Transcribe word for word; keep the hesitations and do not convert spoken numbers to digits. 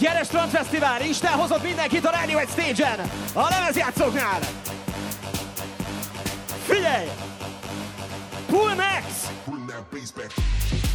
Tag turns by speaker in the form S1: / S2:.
S1: Gyere Strand Fesztivál, Isten hozott mindenkit a Radio egy stage-en, a lemezjátszóknál. Figyelj! Pull Max!